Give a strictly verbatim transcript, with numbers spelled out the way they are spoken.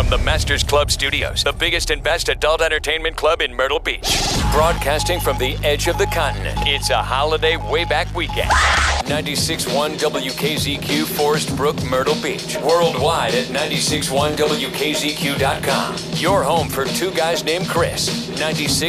from the Masters Club Studios, the biggest and best adult entertainment club in Myrtle Beach. Broadcasting from the edge of the continent, it's a holiday way-back weekend. ninety-six point one W K Z Q, Forest Brook, Myrtle Beach. Worldwide at ninety-six point one W K Z Q dot com. Your home for two guys named Chris. ninety-six